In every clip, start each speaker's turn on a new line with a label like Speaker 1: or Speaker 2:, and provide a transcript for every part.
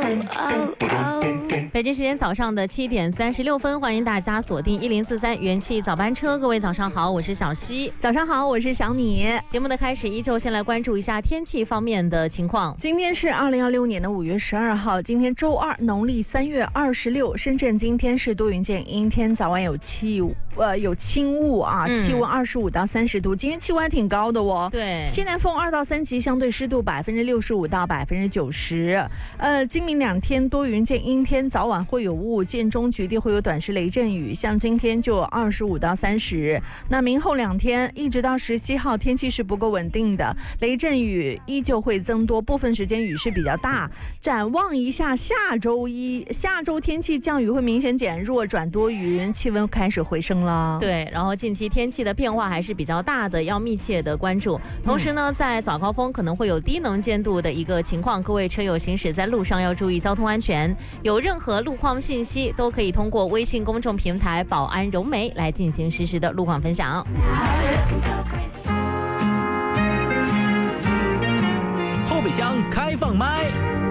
Speaker 1: 北京时间早上的7点36分，欢迎大家锁定1043元气早班车。各位早上好，我是小溪。
Speaker 2: 早上好，我是小米。
Speaker 1: 节目的开始依旧先来关注一下天气方面的情况。
Speaker 2: 今天是2016年的5月12号，今天周二，农历3月26。深圳今天是多云见阴天，早晚有轻雾啊，气温25到30度。今天气温还挺高的哦。
Speaker 1: 对，
Speaker 2: 西南风2到3级，相对湿度65%到90%。今明2天多云见阴天，早晚会有雾，间中局地会有短时雷阵雨，像今天就25到30。那明后2天一直到17号，天气是不够稳定的，雷阵雨依旧会增多，部分时间雨势比较大。展望一下下周天气降雨会明显减弱，转多云，气温开始回升了。
Speaker 1: 对，然后近期天气的变化还是比较大的，要密切的关注。同时呢，在早高峰可能会有低能见度的一个情况，各位车友行驶在路上要注意交通安全。有任何路况信息都可以通过微信公众平台保安柔美来进行实时的路况分享。
Speaker 3: 后备箱开放麦。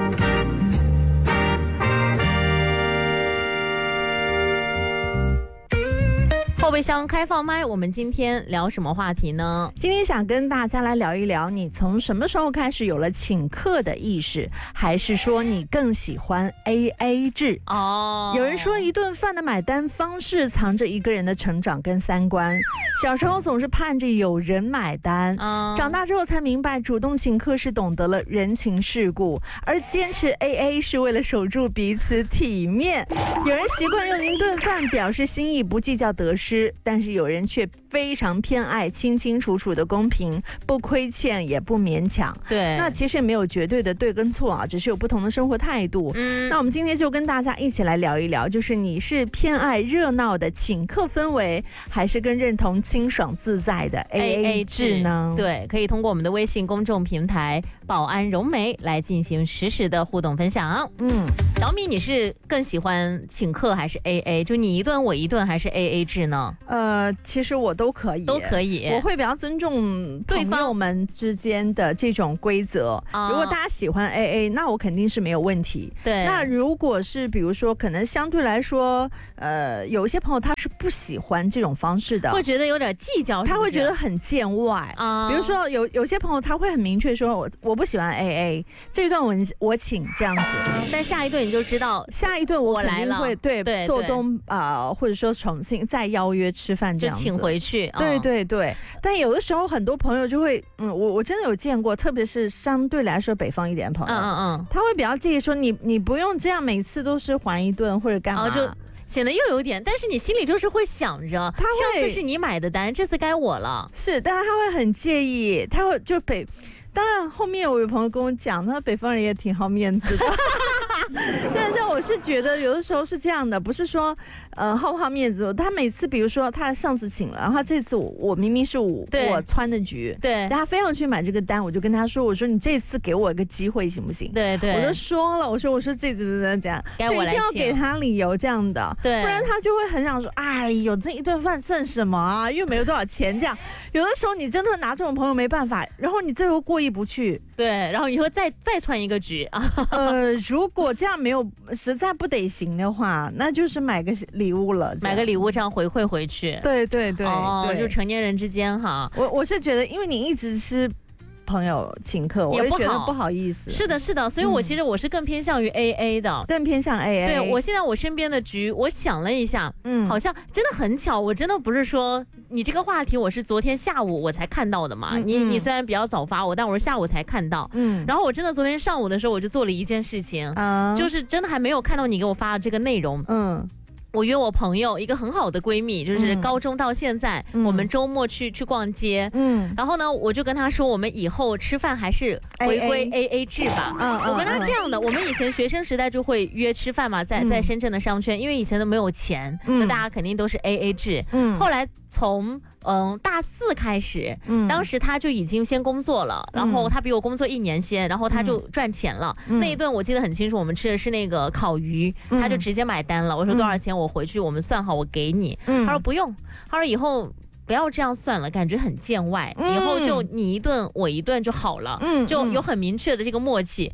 Speaker 1: 后备箱开放麦，我们今天聊什么话题呢？
Speaker 2: 今天想跟大家来聊一聊，你从什么时候开始有了请客的意识，还是说你更喜欢 AA 制？有人说一顿饭的买单方式藏着一个人的成长跟三观。小时候总是盼着有人买单，长大之后才明白，主动请客是懂得了人情世故，而坚持 AA 是为了守住彼此体面。有人习惯用一顿饭表示心意，不计较得失，但是有人却非常偏爱清清楚楚的公平，不亏欠也不勉强。
Speaker 1: 对，
Speaker 2: 那其实也没有绝对的对跟错啊，只是有不同的生活态度。那我们今天就跟大家一起来聊一聊，就是你是偏爱热闹的请客氛围，还是更认同清爽自在的 AA 制呢？
Speaker 1: 对，可以通过我们的微信公众平台保安柔美来进行实时的互动分享。小米，你是更喜欢请客还是 AA？ 就你一顿我一顿，还是 AA 制呢？
Speaker 2: 其实我都可以，我会比较尊重朋友们之间的这种规则。如果大家喜欢 AA， 那我肯定是没有问题。
Speaker 1: 对，
Speaker 2: 那如果是比如说可能相对来说，有一些朋友他是不喜欢这种方式的，
Speaker 1: 会觉得有点计较，
Speaker 2: 他会觉得很见外啊。比如说有些朋友他会很明确说，我不喜欢 AA， 这一顿我请这样子，
Speaker 1: 但下一顿你就知道，
Speaker 2: 下一顿我肯定会对做东或者说重庆再邀约吃饭这样子，
Speaker 1: 就请回去。
Speaker 2: 对。但有的时候很多朋友就会，我真的有见过，特别是相对来说北方一点的朋友，他会比较介意说你不用这样每次都是还一顿或者干嘛，
Speaker 1: 就显得又有点，但是你心里就是会想着，上次是你买的单，这次该我了。
Speaker 2: 是，但是他会很介意，他会就当然后面我有朋友跟我讲，他北方人也挺好面子的。但是我是觉得有的时候是这样的，不是说好不好面子。他每次比如说他上次请了，然后这次我明明是我穿的局，
Speaker 1: 对，
Speaker 2: 他非要去买这个单，我就跟他说，我说你这次给我一个机会行不行？
Speaker 1: 对，我
Speaker 2: 就说了，我说这次这样，
Speaker 1: 该我来请，
Speaker 2: 就一定要给他理由这样的，
Speaker 1: 对，
Speaker 2: 不然他就会很想说，哎呦，这一顿饭剩什么啊？又没有多少钱这样。有的时候你真的拿这种朋友没办法，然后你最后过意不去，
Speaker 1: 对，然后以后再穿一个局啊。
Speaker 2: 如果这样没有实在不得行的话，那就是买个礼物了，
Speaker 1: 买个礼物这样回馈回去。
Speaker 2: 对，
Speaker 1: 就成年人之间哈。
Speaker 2: 我是觉得，因为你一直是朋友请客，我也觉得不好意思。
Speaker 1: 是的，所以我其实我是更偏向于 AA 的，
Speaker 2: 更偏向 AA。
Speaker 1: 对，我现在我身边的局，我想了一下，好像真的很巧，我真的不是说你这个话题我是昨天下午我才看到的嘛。你虽然比较早发我，但我是下午才看到。然后我真的昨天上午的时候我就做了一件事情，就是真的还没有看到你给我发的这个内容。我约我朋友一个很好的闺蜜，就是高中到现在，我们周末去逛街，然后呢，我就跟她说，我们以后吃饭还是回归 AA 制吧。我跟她这样的，我们以前学生时代就会约吃饭嘛，在深圳的商圈，因为以前都没有钱，那大家肯定都是 AA 制。后来从大4开始，当时他就已经先工作了，然后他比我工作1年先，然后他就赚钱了。那一顿我记得很清楚，我们吃的是那个烤鱼，他就直接买单了。我说多少钱？我回去我们算好，我给你。他说不用，他说以后不要这样算了，感觉很见外，以后就你一顿我一顿就好了，就有很明确的这个默契。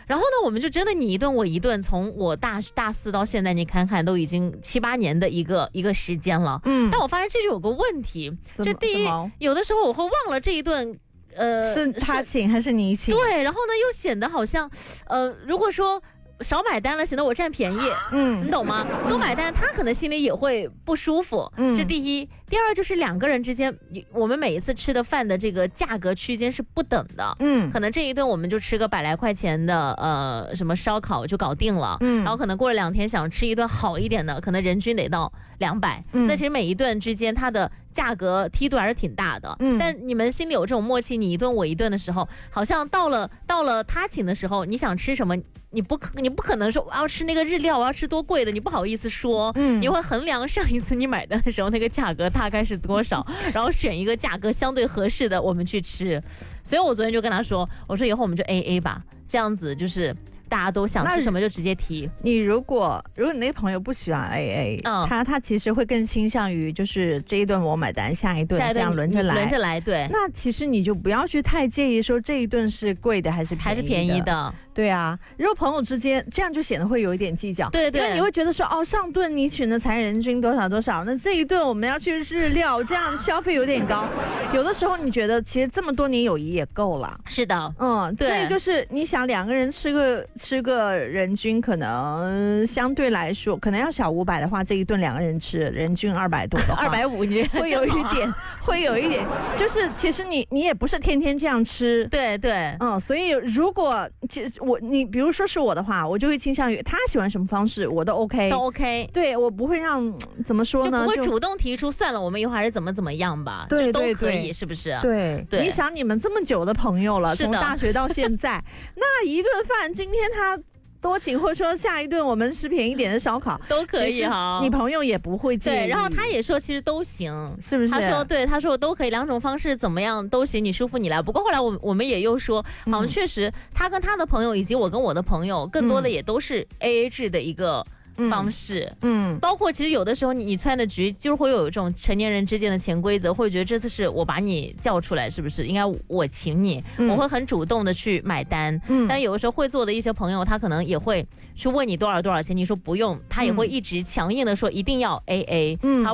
Speaker 1: 然后呢，我们就真的你一顿我一顿，从我大4到现在，你看看都已经7、8年的一个时间了。但我发现这就有个问题，就第一，有的时候我会忘了这一顿。
Speaker 2: 是他请还是你请？
Speaker 1: 对，然后呢，又显得好像，如果说少买单了，显得我占便宜，你懂吗？多买单，他可能心里也会不舒服。这第一。第二就是2个人之间，我们每一次吃的饭的这个价格区间是不等的。可能这一顿我们就吃个100来块钱的什么烧烤就搞定了。然后可能过了2天想吃一顿好一点的，可能人均得到200。那其实每一顿之间它的价格梯度还是挺大的。但你们心里有这种默契，你一顿我一顿的时候，好像到了他请的时候，你想吃什么？你不可能说我要吃那个日料，我要吃多贵的，你不好意思说。你会衡量上一次你买单的时候那个价格大概是多少，然后选一个价格相对合适的我们去吃。所以我昨天就跟他说，我说以后我们就 AA 吧，这样子就是大家都想吃什么就直接提。
Speaker 2: 你如果你那个朋友不喜欢 AA，他其实会更倾向于就是这一顿我买单，下一顿这样轮着来。
Speaker 1: 对，
Speaker 2: 那其实你就不要去太介意说这一顿是贵的还是便宜的。对啊，如果朋友之间这样就显得会有一点计较。对，因为你会觉得说上顿你请的才人均多少，那这一顿我们要去日料，这样消费有点高。有的时候你觉得其实这么多年友谊也够了。
Speaker 1: 是的，
Speaker 2: 对，所以就是你想2个人吃个人均可能相对来说可能要小500的话，这一顿2个人吃人均200多的话
Speaker 1: ，250，你
Speaker 2: 会有一点，就是其实你也不是天天这样吃。
Speaker 1: 对，
Speaker 2: 所以如果其实你比如说是我的话，我就会倾向于他喜欢什么方式我都 OK。对，我不会让怎么说呢，
Speaker 1: 就不会主动提出算了我们以后还是怎么样吧。
Speaker 2: 对，
Speaker 1: 都可以，是不是？
Speaker 2: 对，你想你们这么久的朋友了，从大学到现在那一顿饭今天他多请，或者说下一顿我们吃便宜点的烧烤
Speaker 1: 都可以哈，
Speaker 2: 你朋友也不会介意。
Speaker 1: 对，然后他也说其实都行，
Speaker 2: 是不是？
Speaker 1: 他说都可以，2种方式怎么样都行，你舒服你来。不过后来我们也又说，好像确实他跟他的朋友以及我跟我的朋友，更多的也都是 AA 制的一个方式。包括其实有的时候你穿的局就是会有一种成年人之间的潜规则，会觉得这次是我把你叫出来，是不是应该我请你？我会很主动的去买单。但有的时候会做的一些朋友，他可能也会去问你多少钱，你说不用，他也会一直强硬的说一定要 AA。